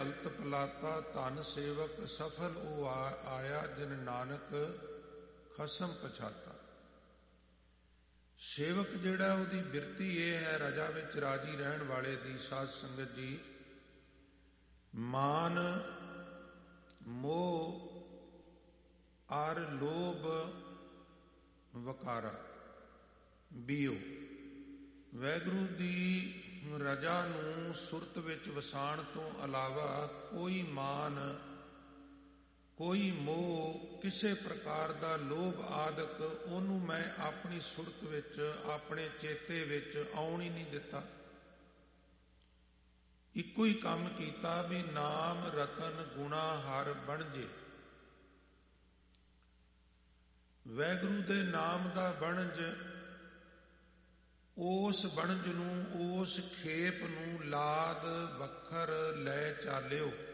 ਭਲਤ ਭਲਾਤਾ ਧਨ ਸੇਵਕ ਸਫਲ ਉਹ ਆਇਆ ਜਿਨ ਨਾਨਕ ਖਸਮ ਪਛਾਤਾ। ਸੇਵਕ ਜਿਹੜਾ ਉਹਦੀ ਬਿਰਤੀ ਇਹ ਹੈ ਰਜਾ ਵਿੱਚ ਰਾਜੀ ਰਹਿਣ ਵਾਲੇ ਦੀ। ਸਾਧ ਸੰਗਤ ਜੀ, ਮਾਨ ਮੋਹ ਆਰ ਲੋਭ ਵਕਾਰਾ ਬੀਓ ਵਾਹਿਗੁਰੂ ਦੀ ਰਜਾ ਨੂੰ ਸੁਰਤ ਵਿੱਚ ਵਸਾਉਣ ਤੋਂ ਇਲਾਵਾ ਕੋਈ ਮਾਨ, ਕੋਈ ਮੋਹ, ਕਿਸੇ ਪ੍ਰਕਾਰ ਦਾ ਲੋਭ ਆਦਿਕ ਉਹਨੂੰ ਮੈਂ ਆਪਣੀ ਸੁਰਤ ਵਿੱਚ, ਆਪਣੇ ਚੇਤੇ ਵਿੱਚ ਆਉਣ ਹੀ ਨਹੀਂ ਦਿੱਤਾ। ਇੱਕੋ ਹੀ ਕੰਮ ਕੀਤਾ ਵੀ ਨਾਮ ਰਤਨ ਗੁਣਾ ਹਰ ਬਣਜੇ। ਵਾਹਿਗੁਰੂ ਦੇ ਨਾਮ ਦਾ ਬਣਜ, ਉਸ ਬਣਜ ਨੂੰ, ਉਸ ਖੇਪ ਨੂੰ ਲਾਦ ਵੱਖਰ ਲੈ ਚਾਲਿਓ।